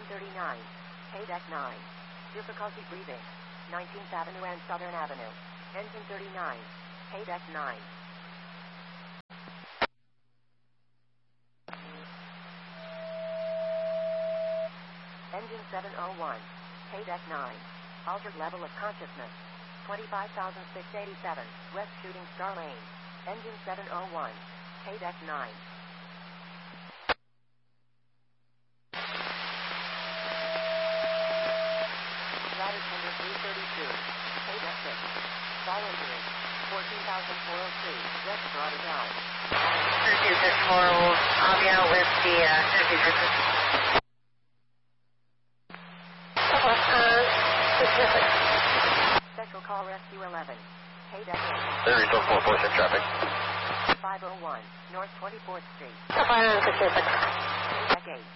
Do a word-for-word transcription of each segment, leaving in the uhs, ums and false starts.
thirty-nine. Haydeck nine. Difficulty breathing. nineteenth Avenue and Southern Avenue. Engine thirty-nine. Haydeck nine. Engine seven oh one. Haydeck nine. Altered level of consciousness. twenty-five thousand six hundred eighty-seven. West Shooting Star Lane. Engine seven oh one. Haydeck nine. Ladder tender three thirty-two. Haydeck six. Fall injury. fourteen thousand four hundred two. West Broader Drive. thirteen six four, I'll be out with the uh, energy system. Special call rescue eleven. Haydeck eight. There is no four four six traffic. five oh one. North twenty-fourth Street. Pacific. Haydeck eight.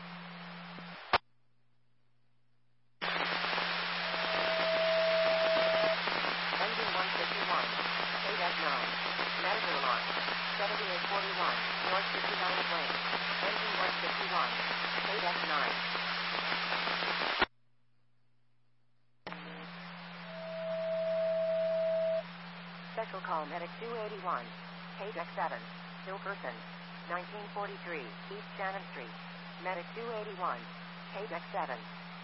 Engine one fifty-one. Haydeck nine. Medical alarm. seventy-eight forty-one. North fifty-ninth Lane. Engine one fifty-one. Haydeck nine. Special call medic two eighty-one. Haydeck seven. Still person. nineteen forty-three. East Shannon Street. Medic two eighty-one. Haydeck seven.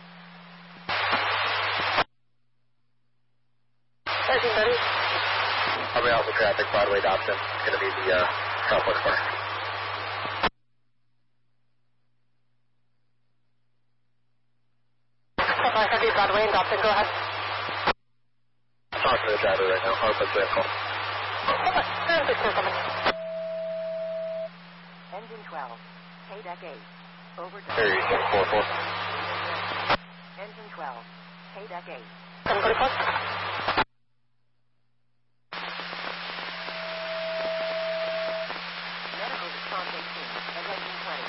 thirteen thirty. I'll be out with traffic, Broadway Dobson. It's going to be the uh, southwest corner. five thirty, Broadway and Dobson, go ahead. Talking to the driver right now. Open vehicle. Engine twelve. Haydeck eight. Over to... There you go, four four. Engine twelve. Haydeck eight. seven forty-four. Medical response eighteen. And engine twenty.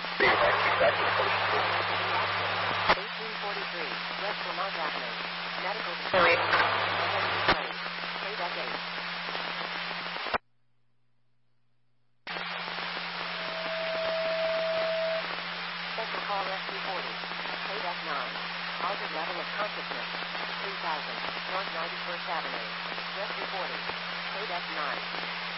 eighteen forty-three. West Vermont Avenue. Medical response Sorry. and engine twenty. Haydeck eight. Special call rescue forty. Haydeck nine. Altered level of consciousness. three thousand. North ninety-first Avenue. Rescue forty. Haydeck nine.